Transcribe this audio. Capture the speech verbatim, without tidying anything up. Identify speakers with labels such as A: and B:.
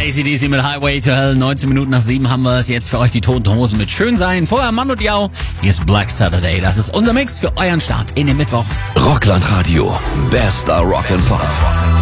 A: A C D C mit Highway to Hell. neunzehn Minuten nach sieben haben wir es jetzt für euch, die Toten Hosen mit Schön sein. Vorher Mann und Diao. Hier ist Black Saturday. Das ist unser Mix für euren Start in den Mittwoch.
B: Rockland Radio. Bester Rock and Pop.